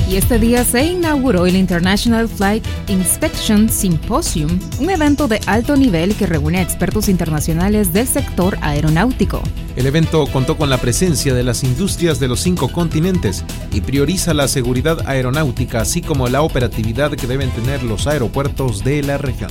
Y este día se inauguró el International Flight Inspection Symposium, un evento de alto nivel que reúne a expertos internacionales del sector aeronáutico. El evento contó con la presencia de las industrias de los 5 continentes y prioriza la seguridad aeronáutica, así como la operatividad que deben tener los aeropuertos de la región.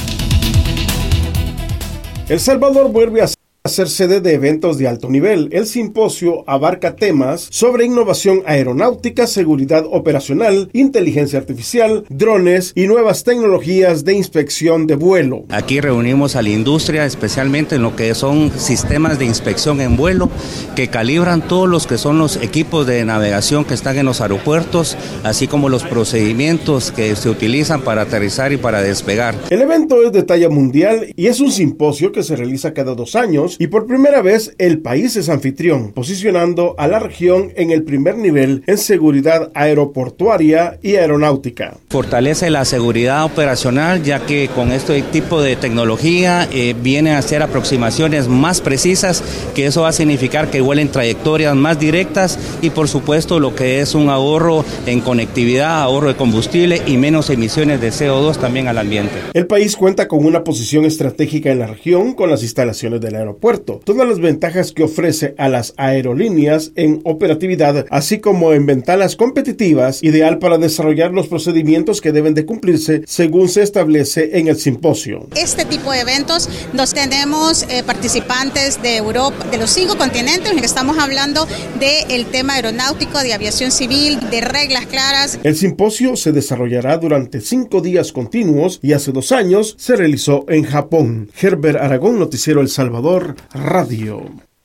El Salvador vuelve a ser sede de eventos de alto nivel. El simposio abarca temas sobre innovación aeronáutica, seguridad operacional, inteligencia artificial, drones y nuevas tecnologías de inspección de vuelo. Aquí reunimos a la industria, especialmente en lo que son sistemas de inspección en vuelo, que calibran todos los que son los equipos de navegación que están en los aeropuertos, así como los procedimientos que se utilizan para aterrizar y para despegar. El evento es de talla mundial y es un simposio que se realiza cada 2 años y por primera vez el país es anfitrión, posicionando a la región en el primer nivel en seguridad aeroportuaria y aeronáutica. Fortalece la seguridad operacional, ya que con este tipo de tecnología viene a hacer aproximaciones más precisas, que eso va a significar que vuelen trayectorias más directas y por supuesto lo que es un ahorro en conectividad, ahorro de combustible y menos emisiones de CO2 también al ambiente. El país cuenta con una posición estratégica en la región con las instalaciones del aeropuerto, todas las ventajas que ofrece a las aerolíneas en operatividad, así como en ventanas competitivas, ideal para desarrollar los procedimientos que deben de cumplirse según se establece en el simposio. Este tipo de eventos nos tenemos participantes de Europa, de los 5 continentes, en que estamos hablando del tema aeronáutico, de aviación civil, de reglas claras. El simposio se desarrollará durante 5 días continuos y hace 2 años se realizó en Japón. Herbert Aragón, Noticiero El Salvador Radio.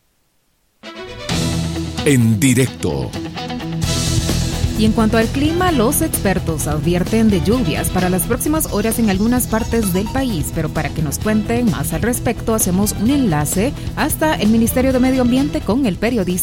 En directo. Y en cuanto al clima, los expertos advierten de lluvias para las próximas horas en algunas partes del país, pero para que nos cuenten más al respecto, hacemos un enlace hasta el Ministerio de Medio Ambiente con el periodista